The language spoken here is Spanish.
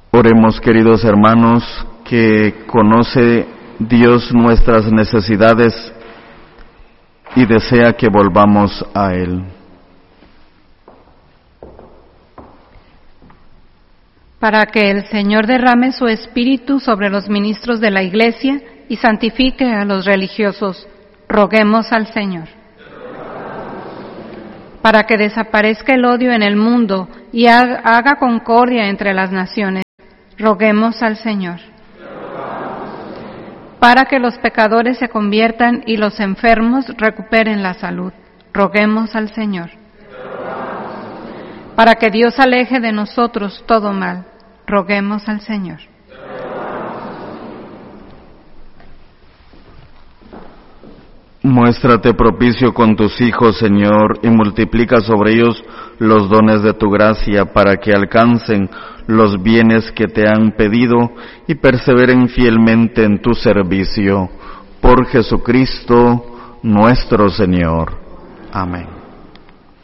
Oremos, queridos hermanos, que conoce Dios nuestras necesidades y desea que volvamos a Él. Para que el Señor derrame su Espíritu sobre los ministros de la Iglesia y santifique a los religiosos, roguemos al Señor. Para que desaparezca el odio en el mundo y haga concordia entre las naciones, roguemos al Señor. Para que los pecadores se conviertan y los enfermos recuperen la salud, roguemos al Señor. Para que Dios aleje de nosotros todo mal, roguemos al Señor. Muéstrate propicio con tus hijos, Señor, y multiplica sobre ellos los dones de tu gracia, para que alcancen los bienes que te han pedido y perseveren fielmente en tu servicio. Por Jesucristo nuestro Señor. Amén.